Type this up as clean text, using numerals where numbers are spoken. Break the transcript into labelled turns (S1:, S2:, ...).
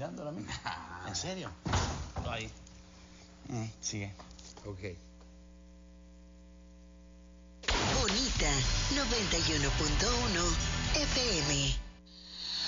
S1: mirándolo a mí. ¿En serio? Ahí. Sigue.
S2: Ok.
S3: Bonita 91.1 FM.